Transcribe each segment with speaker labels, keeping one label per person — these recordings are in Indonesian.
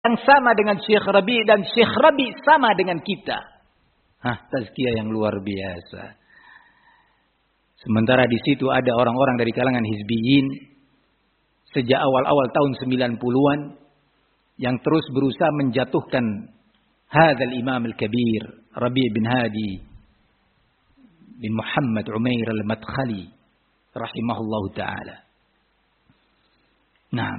Speaker 1: yang sama dengan Syekh Rabi dan Syekh Rabi sama dengan kita. Tazkiyah yang luar biasa. Sementara di situ ada orang-orang dari kalangan hizbiyin sejak awal-awal tahun 90-an yang terus berusaha menjatuhkan hadzal imam al-kabir Rabi bin Hadi bin Muhammad Umair al-Madkhali rahimahullahu taala. Nah,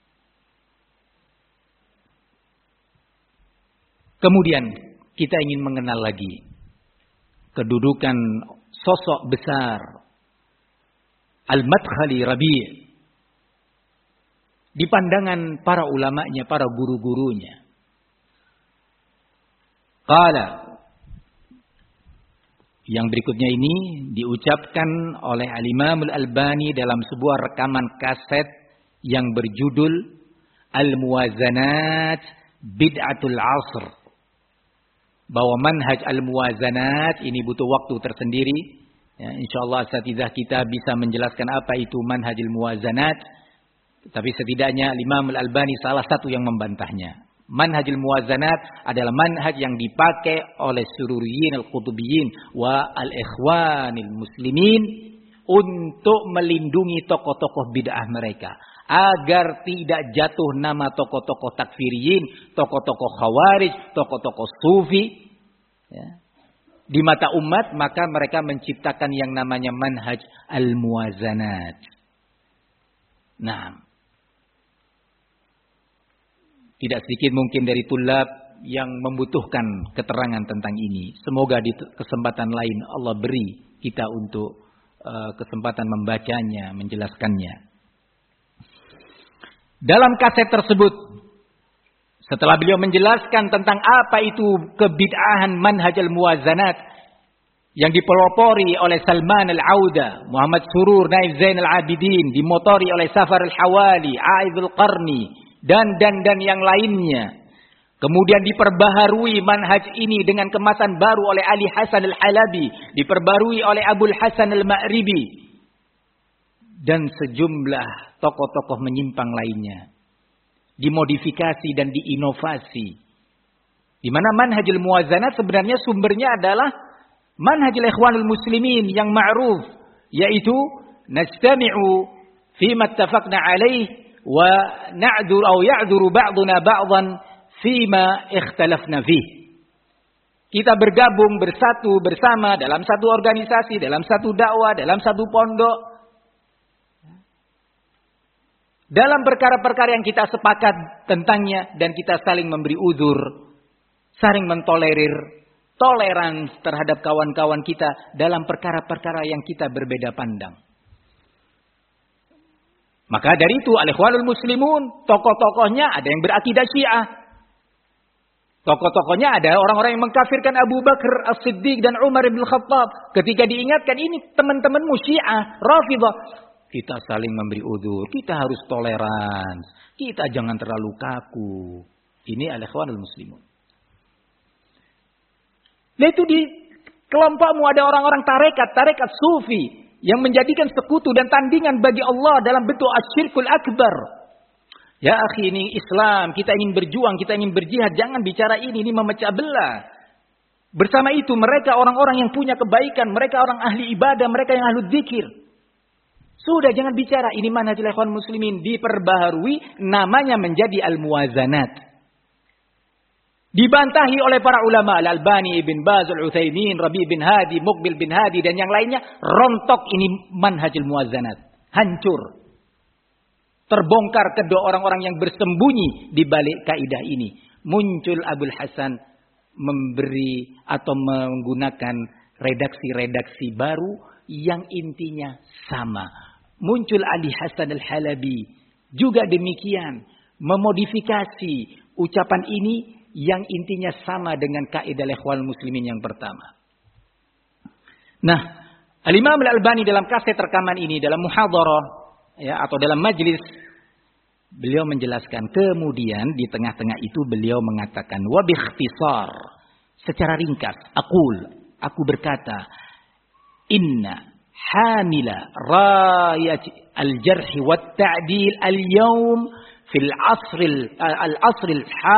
Speaker 1: kemudian kita ingin mengenal lagi kedudukan sosok besar Al-Madkhali Rabi' di pandangan para ulamanya, para guru-gurunya. Qala, yang berikutnya ini diucapkan oleh Al-Imam Al-Albani dalam sebuah rekaman kaset yang berjudul Al-Muwazanat Bid'atul Asr. Bahwa manhaj al-muwazanat ini butuh waktu tersendiri. Ya, insyaallah asatidzah kita bisa menjelaskan apa itu manhaj al-muwazanat. Tapi setidaknya Imam Al-Albani salah satu yang membantahnya. Manhaj al-muwazanat adalah manhaj yang dipakai oleh sururiyin al-qutubiyyin wa al-ikhwanil muslimin untuk melindungi tokoh-tokoh bid'ah mereka. Agar tidak jatuh nama tokoh-tokoh takfiriyin, tokoh-tokoh khawarij, tokoh-tokoh sufi ya, di mata umat, maka mereka menciptakan yang namanya manhaj al-muwazanat. Nah, tidak sedikit mungkin dari tulab yang membutuhkan keterangan tentang ini. Semoga di kesempatan lain Allah beri kita untuk kesempatan membacanya, menjelaskannya. Dalam kaset tersebut, setelah beliau menjelaskan tentang apa itu kebid'ahan manhaj al-muwazanat yang dipelopori oleh Salman al-Auda, Muhammad Surur, Naif Zain al-Abidin, dimotori oleh Safar al-Hawali, Aid al-Qarni, dan yang lainnya. Kemudian diperbaharui manhaj ini dengan kemasan baru oleh Ali Hasan al-Halabi, diperbarui oleh Abul Hasan al-Ma'ribi, dan sejumlah tokoh-tokoh menyimpang lainnya. Dimodifikasi dan diinovasi. Di mana manhajul muwazanat sebenarnya sumbernya adalah manhajul ikhwanul muslimin yang ma'ruf. Yaitu, najtami'u fima ittafaqna alaih wa na'dur au ya'duru ba'duna ba'dan fima ikhtalafna fih. Kita bergabung bersatu bersama dalam satu organisasi, dalam satu dakwah, dalam satu pondok. Dalam perkara-perkara yang kita sepakat tentangnya dan kita saling memberi uzur, saling mentolerir, toleransi terhadap kawan-kawan kita dalam perkara-perkara yang kita berbeda pandang. Maka dari itu al-ikhwanul muslimun, tokoh-tokohnya ada yang berakidah Syiah. Tokoh-tokohnya ada orang-orang yang mengkafirkan Abu Bakar As-Siddiq dan Umar bin Khattab. Ketika diingatkan ini teman-temanmu Syiah, Rafidhah, kita saling memberi uzur, kita harus toleran, kita jangan terlalu kaku. Ini al-ikhwanul muslimun. Nah itu di kelompokmu ada orang-orang tarekat sufi yang menjadikan sekutu dan tandingan bagi Allah dalam bentuk asyirkul akbar. Ya akhi, ini Islam, kita ingin berjuang, kita ingin berjihad, jangan bicara ini memecah belah. Bersama itu mereka orang-orang yang punya kebaikan, mereka orang ahli ibadah, mereka yang ahli dzikir. Sudah jangan bicara ini manhajul ikhwan muslimin, diperbaharui namanya menjadi al-muwazanat. Dibantahi oleh para ulama Al-Albani, Ibn Baz, Al-Utsaimin, Rabi bin Hadi, Muqbil bin Hadi dan yang lainnya, rontok ini manhajul muwazanat, hancur. Terbongkar kedua orang-orang yang bersembunyi di balik kaidah ini. Muncul Abul Hasan memberi atau menggunakan redaksi-redaksi baru yang intinya sama. Muncul Ali Hasan al-Halabi juga demikian, memodifikasi ucapan ini yang intinya sama dengan kaidah ikhwan muslimin yang pertama. Nah, Al-Imam Al-Albani dalam kaset rekaman ini, dalam muhadharah ya, atau dalam majlis, beliau menjelaskan. Kemudian di tengah-tengah itu beliau mengatakan, wa biikhtisar, secara ringkas, aku berkata, inna hamila rayat al-jarh wa ta'dil al-yawm fil asril